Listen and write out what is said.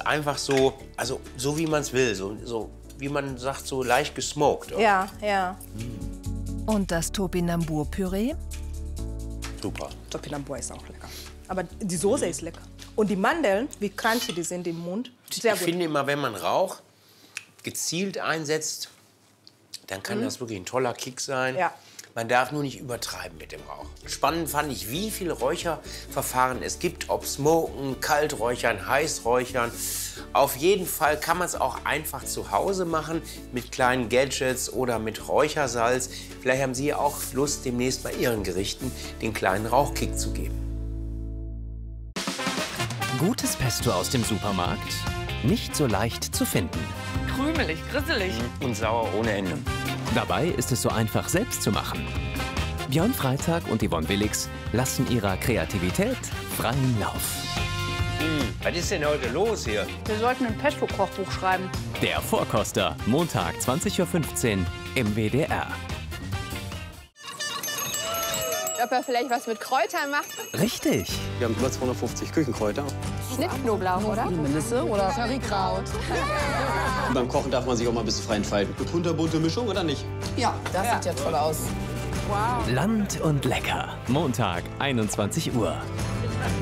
einfach so, also so wie man es will, so wie man sagt, so leicht gesmoked. Oder? Ja, ja. Und das Topinambur-Püree? Super. Topinambur ist auch lecker. Aber die Soße ist lecker. Und die Mandeln, wie crunchy die sind im Mund, sehr Ich gut. finde immer, wenn man Rauch gezielt einsetzt, dann kann das wirklich ein toller Kick sein. Ja. Man darf nur nicht übertreiben mit dem Rauch. Spannend fand ich, wie viele Räucherverfahren es gibt. Ob Smoken, Kalträuchern, Heißräuchern. Auf jeden Fall kann man es auch einfach zu Hause machen. Mit kleinen Gadgets oder mit Räuchersalz. Vielleicht haben Sie ja auch Lust, demnächst bei Ihren Gerichten den kleinen Rauchkick zu geben. Gutes Pesto aus dem Supermarkt? Nicht so leicht zu finden. Krümelig, grisselig. Und sauer ohne Ende. Dabei ist es so einfach, selbst zu machen. Björn Freitag und Yvonne Willix lassen ihrer Kreativität freien Lauf. Was ist denn heute los hier? Wir sollten ein Pesto-Kochbuch schreiben. Der Vorkoster, Montag 20:15 Uhr im WDR. Ob er vielleicht was mit Kräutern macht? Richtig. Wir haben über 250 Küchenkräuter. Schnittknoblauch, oder? Melisse oder Currykraut. Und beim Kochen darf man sich auch mal ein bisschen frei entfalten. Eine kunterbunte Mischung oder nicht? Ja, das sieht ja toll aus. Land und lecker. Montag 21 Uhr.